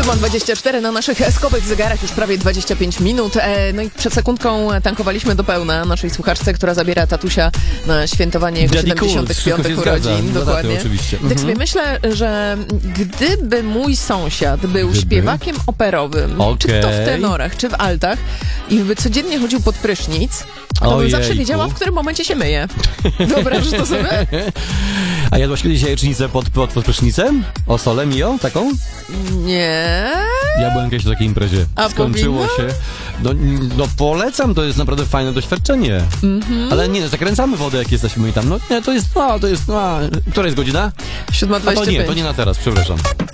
7:24 na naszych skowych zegarach już prawie 25 minut. No i przed sekundką tankowaliśmy do pełna naszej słuchaczce, która zabiera tatusia na świętowanie jego 75 urodzin. Dokładnie. Oczywiście. Tak sobie myślę, że gdyby mój sąsiad był śpiewakiem operowym, czy to w tenorach, czy w altach, i by codziennie chodził pod prysznic, to bym zawsze wiedziała, w którym momencie się myje. Wyobrażasz to sobie? A jadłaś kiedyś jajecznicę pod prysznicem? O sole mio? Taką? Nie. Ja byłem kiedyś na takiej imprezie. A skończyło się. No polecam, to jest naprawdę fajne doświadczenie. Ale nie, zakręcamy wodę, jak jesteśmy i tam. No nie, to jest. Która jest godzina? 7:25. To nie na teraz, przepraszam.